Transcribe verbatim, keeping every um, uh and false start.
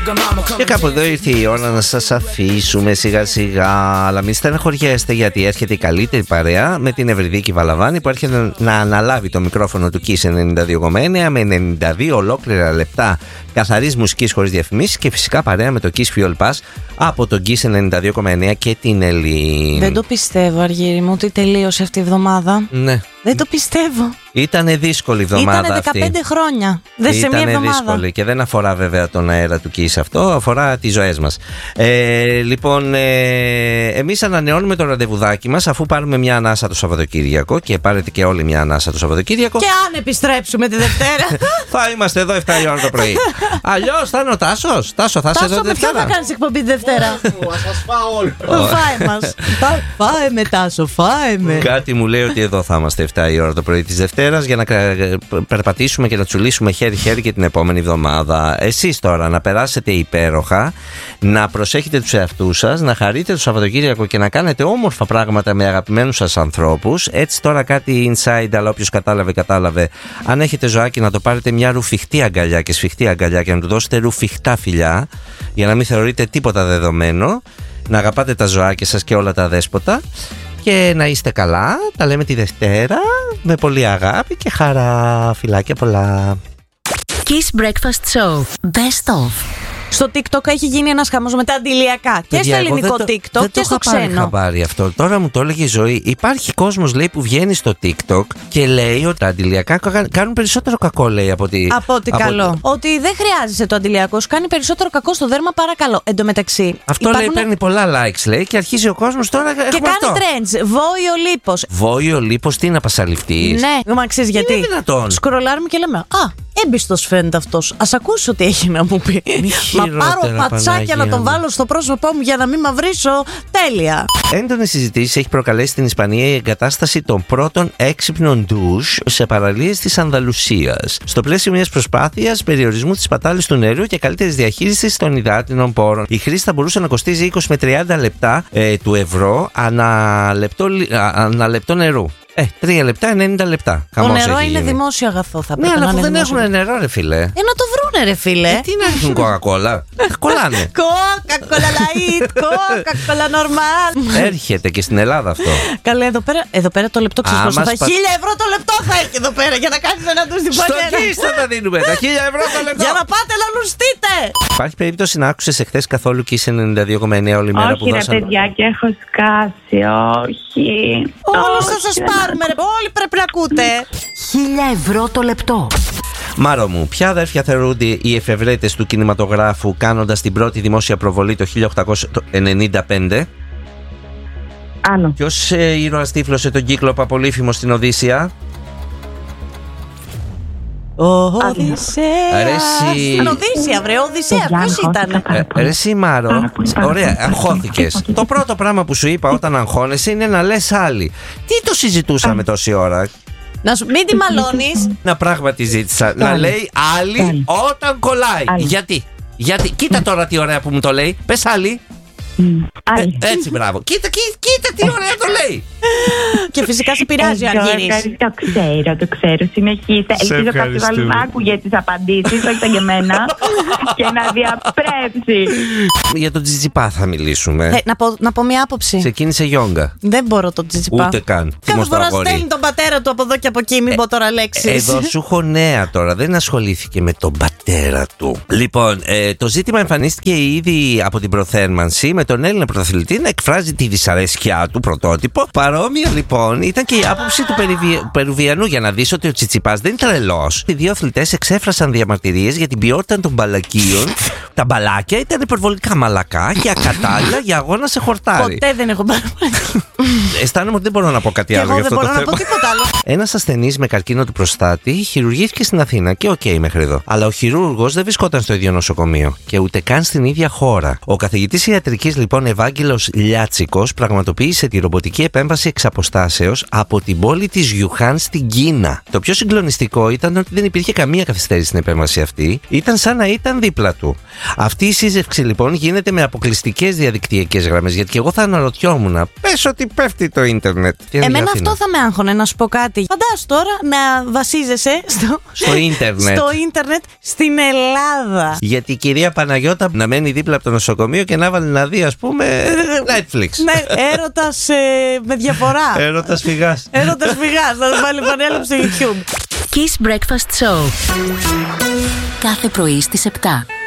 Και κάπου εδώ ήρθε η ώρα να σας αφήσουμε σιγά σιγά. Αλλά μην στεναχωριέστε, γιατί έρχεται η καλύτερη παρέα με την Ευρυδίκη Βαλαβάνη, που έρχεται να αναλάβει το μικρόφωνο του Kiss ενενήντα δύο κόμμα εννέα με ενενήντα δύο ολόκληρα λεπτά καθαρής μουσικής χωρίς διαφημίσεις, και φυσικά παρέα με το Kiss Fuel Pass από το Kiss ενενήντα δύο κόμμα εννέα και την Ελλήνη. Δεν το πιστεύω, Αργύρι μου, ότι τελείωσε αυτή η εβδομάδα. Ναι. Δεν το πιστεύω. Ήτανε δύσκολη εβδομάδα. Ήτανε δεκαπέντε αυτή. χρόνια. Δεν σε μία εβδομάδα. Δύσκολη και δεν αφορά βέβαια τον αέρα του Kiss αυτό, αφορά τις ζωές μας. Ε, λοιπόν, ε, εμείς ανανεώνουμε το ραντεβουδάκι μας, αφού πάρουμε μια ανάσα το Σαββατοκύριακο, και πάρετε και όλοι μια ανάσα το Σαββατοκύριακο. Και αν επιστρέψουμε τη Δευτέρα, θα είμαστε εδώ εφτά η ώρα το πρωί. Αλλιώς θα είναι ο Τάσος. Τάσο, θα είσαι εδώ τη Δευτέρα. Τάσο, με θα κάνεις εκπομπή τη Δευτέρα. Θα σας φάω όλοι. Φάε μας. Φάε με, Τάσο, φάε με. Κάτι μου λέει ότι εδώ θα είμαστε εφτά η ώρα το πρωί της Δευτέρας, για να περπατήσουμε και να τσουλήσουμε χέρι-χέρι και την επόμενη εβδομάδα. Εσείς τώρα να περάσετε υπέροχα, να προσέχετε τους εαυτούς σας, να χαρείτε το Σαββατοκύριακο και να κάνετε όμορφα πράγματα με αγαπημένους σας ανθρώπους. Έτσι τώρα κάτι inside, αλλά όποιος κατάλαβε, κατάλαβε. Αν έχετε ζωάκι, να το πάρετε μια ρουφιχτή αγκαλιά και σφιχτή αγκαλιά και να του δώσετε ρουφιχτά φιλιά, για να μην θεωρείτε τίποτα δεδομένο. Να αγαπάτε τα ζωάκια σας και όλα τα δέσποτα. Και να είστε καλά. Τα λέμε τη Δευτέρα με πολύ αγάπη και χαρά. Φιλάκια πολλά. Kiss Breakfast Show Best of. Στο TikTok έχει γίνει ένας χαμός με τα αντιλιακά. Και στο ελληνικό δεν TikTok το, δεν και στο ξένο. Δεν το είχα πάρει αυτό. Τώρα μου το έλεγε η Ζωή. Υπάρχει κόσμος, λέει, που βγαίνει στο TikTok και λέει ότι τα αντιλιακά κάνουν περισσότερο κακό, λέει, από ότι. Από ότι από καλό. Ότι... ότι δεν χρειάζεσαι το αντιλιακό, σου κάνει περισσότερο κακό στο δέρμα, παρακαλώ. Εν τω μεταξύ. Αυτό υπάρχουν... λέει, παίρνει πολλά likes, λέει, και αρχίζει ο κόσμος τώρα. Και κάνει αυτό. Trends. Βόηο λίπος. Βόηο λίπος, τι να πασαλιφτείς. Ναι, μα ξέρεις γιατί. Είναι δυνατόν. Σκρολάρουμε και λέμε, α, έμπιστος φαίνεται αυτός. Ας ακούσω τι έχει να μου πει. Μα πάρω πατσάκια να τον βάλω στο πρόσωπό μου για να μην μαυρίσω. Τέλεια. Έντονες συζητήσεις έχει προκαλέσει στην Ισπανία η εγκατάσταση των πρώτων έξυπνων ντους σε παραλίες της Ανδαλουσίας, στο πλαίσιο μιας προσπάθειας περιορισμού της σπατάλης του νερού και καλύτερης διαχείρισης των υδάτινων πόρων. Η χρήση θα μπορούσε να κοστίζει είκοσι με τριάντα λεπτά ε, του ευρώ ανά λεπτό, ανά λεπτό νερού. Ε, τρία λεπτά, ενενήντα λεπτά. Το νερό είναι γίνει. Δημόσιο αγαθό, θα ναι, πρέπει να είναι. Ναι, αλλά δεν δημόσιο. έχουν νερό, ρε φίλε. Ε, να το βρούνε, ρε φίλε. Ε, τι να έχουν κοκακόλα. Κολλάνε. Κοκακόλα light, κοκακόλα normal. Έρχεται και στην Ελλάδα αυτό. Καλέ, εδώ πέρα, εδώ πέρα το λεπτό ξέρεις πόσο θα. Σπα... Χίλια ευρώ το λεπτό θα έχει εδώ πέρα για να κάνεις ένα ντους στην πανέρα. Στο Kiss θα τα δίνουμε, τα χίλια ευρώ το λεπτό. Για να πάτε να λουστείτε. Υπάρχει περίπτωση να άκουσες εχθές καθόλου Kiss ενενήντα δύο κόμμα εννέα όλη μέρα που δώσαμε? Όχι ρε παιδιά, και έχω σκάσει, όχι. Όλοι θα σας πάρουμε ρε, όλοι πρέπει να ακούτε. Χίλια ευρώ το λεπτό. Μάρο μου, ποια αδέρφια θεωρούνται οι εφευρέτες του κινηματογράφου κάνοντας την πρώτη δημόσια προβολή το χίλια οκτακόσια ενενήντα πέντε? Άνω. Ποιος ε, ήρωας τύφλωσε τον Κύκλοπα πολύφημο στην Οδύσσεια? Ο Οδυσσέας. Στην Οδύσσια, βρε, Οδυσσέα, ποιος ήταν? Ρε εσύ Μάρο, ωραία, αγχώθηκες. Το πρώτο πράγμα που σου είπα όταν αγχώνεσαι είναι να λες άλλη. Τι το συζητούσαμε τόση ώρα? Να σου μην τη μαλώνεις. Να πράγματι ζήτησα να λέει άλλη όταν κολλάει. Γιατί, γιατί, κοίτα τώρα τι ωραία που μου το λέει. Πες άλλη. Ε, έτσι, μπράβο. Κοίτα, κοίτα, κοίτα τι ωραία το λέει. Και φυσικά σε πειράζει αν γυρίσεις. Το ξέρω, το ξέρω. Συνεχίστε. Ελπίζω κάποιος άλλος να άκουγε τις απαντήσεις, όχι σαν και εμένα, και να διαπρέψει. Για τον Τζιτζιπά θα μιλήσουμε. Ε, να, πω, να πω μια άποψη. Ξεκίνησε γιόγκα. Δεν μπορώ τον Τζιτζιπά. Ούτε καν. Κάθε φορά στέλνει τον πατέρα του από εδώ και από εκεί. Μην ε, πω τώρα λέξεις. Εδώ σου έχω νέα τώρα. Δεν ασχολήθηκε με τον πατέρα του. Λοιπόν, ε, το ζήτημα εμφανίστηκε ήδη από την προθέρμανση, με τον Έλληνα πρωταθλητή να εκφράζει τη δυσαρέσκειά του, πρωτότυπο. Παρόμοια λοιπόν ήταν και η άποψη του Περουβι... Περουβιανού, για να δεις ότι ο Τσιτσιπάς δεν είναι τρελός. Οι δύο αθλητές εξέφρασαν διαμαρτυρίες για την ποιότητα των μπαλακίων. Τα μπαλάκια ήταν υπερβολικά μαλακά και ακατάλληλα για αγώνα σε χορτάρι. Ποτέ δεν έχω πάρει. Αισθάνομαι ότι δεν μπορώ να πω κάτι άλλο για αυτό το θέμα. Δεν μπορώ να πω τίποτα άλλο. Ένας ασθενής με καρκίνο του προστάτη χειρουργήθηκε στην Αθήνα και οκ okay, μέχρι εδώ. Αλλά ο χειρούργος δεν βρισκόταν στο ίδιο νοσοκομείο και ούτε καν στην ίδια χώρα. Ο καθηγητής ιατρικής λοιπόν Ευάγγελος Λιάτσικος πραγματοποίησε τη ρομποτική επέμβαση εξ αποστάσεως από την πόλη της Γιουχάν στην Κίνα. Το πιο συγκλονιστικό ήταν ότι δεν υπήρχε καμία καθυστέρηση στην επέμβαση αυτή. Ήταν σαν να ήταν δίπλα του. Αυτή η σύζευξη λοιπόν γίνεται με αποκλειστικές διαδικτυακές γραμμές. Γιατί και εγώ θα αναρωτιόμουν, πες ότι πέφτει το ίντερνετ. Εμένα αυτό θα με άγχωνε, να σου πω κάτι. Φαντάσου τώρα να βασίζεσαι στο, στο ίντερνετ. στο ίντερνετ στην Ελλάδα. Γιατί η κυρία Παναγιώτα να μένει δίπλα από το νοσοκομείο και να βάλει να δει, ας πούμε, Netflix. Ναι, έρωτας ε, με διαφορά. Έρωτας φυγάς. Έρωτας φυγάς, θα το βάλει πανέλα στο YouTube. Kiss Breakfast Show. Κάθε πρωί στις επτά.